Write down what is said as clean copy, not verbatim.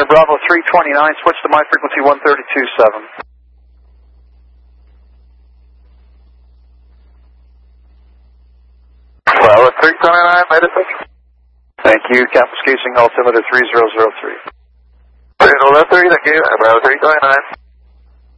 Bravo 329, switch to my frequency 132.7. Bravo 329, made it. Thank you, campus casing altimeter 3003. 303, thank you, Bravo 329.